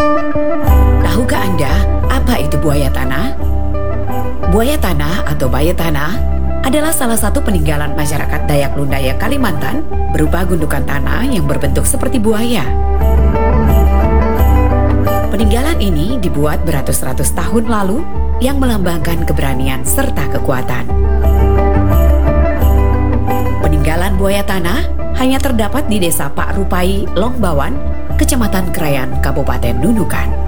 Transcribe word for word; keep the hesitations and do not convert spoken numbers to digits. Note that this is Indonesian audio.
Tahukah Anda apa itu buaya tanah? Buaya tanah atau baya tanah adalah salah satu peninggalan masyarakat Dayak Lundaya Kalimantan berupa gundukan tanah yang berbentuk seperti buaya. Peninggalan ini dibuat beratus-ratus tahun lalu yang melambangkan keberanian serta kekuatan. Peninggalan buaya tanah hanya terdapat di Desa Pak Rupai, Longbawan, Kecamatan Krayan, Kabupaten Nunukan.